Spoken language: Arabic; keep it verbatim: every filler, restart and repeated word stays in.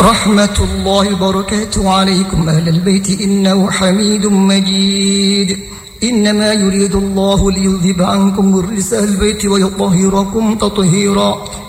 ورحمة الله وبركاته عليكم أهل البيت إنه حميد مجيد. إنما يريد الله ليذهب عنكم الرجس أهل البيت ويطهركم تطهيرا.